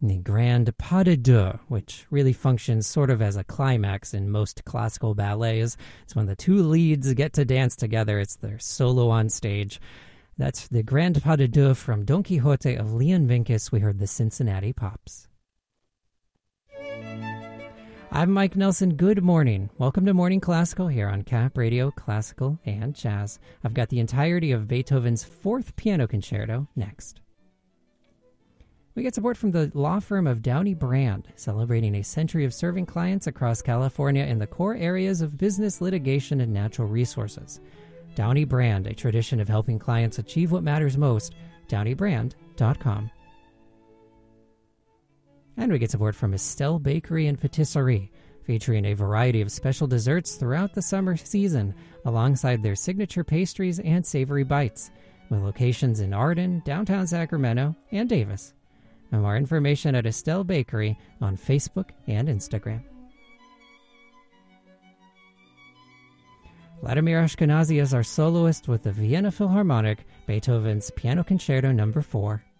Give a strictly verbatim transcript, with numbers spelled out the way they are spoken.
The Grand Pas de Deux, which really functions sort of as a climax in most classical ballets. It's when the two leads get to dance together. It's their solo on stage. That's the Grand Pas de Deux from Don Quixote of Leon Vinkis. We heard the Cincinnati Pops. I'm Mike Nelson. Good morning. Welcome to Morning Classical here on Cap Radio Classical and Jazz. I've got the entirety of Beethoven's Fourth Piano Concerto next. We get support from the law firm of Downey Brand, celebrating a century of serving clients across California in the core areas of business, litigation, and natural resources. Downey Brand, a tradition of helping clients achieve what matters most. downey brand dot com. And we get support from Estelle Bakery and Patisserie, featuring a variety of special desserts throughout the summer season, alongside their signature pastries and savory bites, with locations in Arden, downtown Sacramento, and Davis. And more information at Estelle Bakery on Facebook and Instagram. Vladimir Ashkenazy is our soloist with the Vienna Philharmonic, Beethoven's Piano Concerto number four.